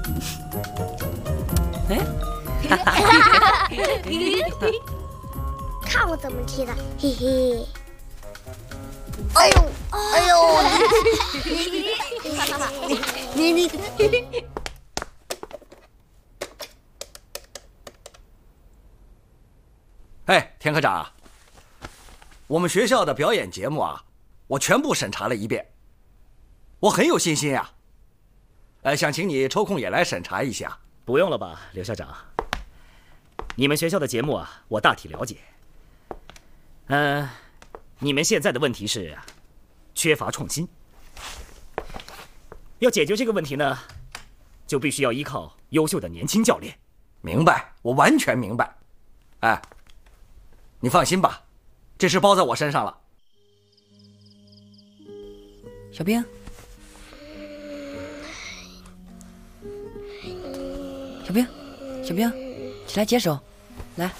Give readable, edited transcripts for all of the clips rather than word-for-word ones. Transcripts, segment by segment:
哎， 看我怎么踢的，嘿嘿。哎呦，哎呦！你。 哎，田科长啊，我们学校的表演节目啊，我全部审查了一遍，我很有信心啊。想请你抽空也来审查一下。 不用了吧，刘校长。你们学校的节目啊，我大体了解。你们现在的问题是缺乏创新。要解决这个问题呢，就必须要依靠优秀的年轻教练。 明白，我完全明白。哎，你放心吧，这事包在我身上了。 小兵，小兵，起来接手，来。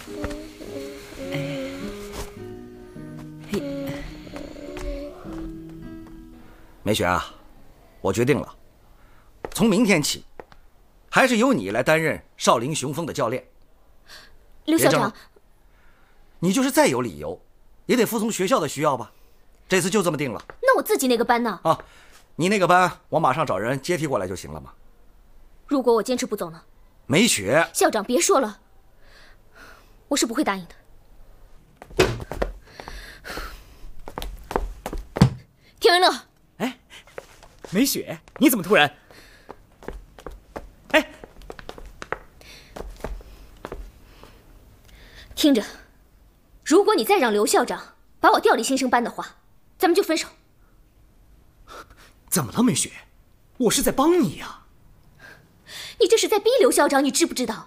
梅雪啊，我决定了，从明天起，还是由你来担任少林雄风的教练。 刘校长， 你就是再有理由，也得服从学校的需要吧？这次就这么定了。 那我自己那个班呢？ 啊，你那个班，我马上找人接替过来就行了嘛。 如果我坚持不走呢？ 梅雪， 校长别说了，我是不会答应的。田文乐。 哎，梅雪，你怎么突然？哎， 听着，如果你再让刘校长把我调离新生班的话，咱们就分手。 怎么了，梅雪？我是在帮你呀。 你这是在逼刘校长，你知不知道？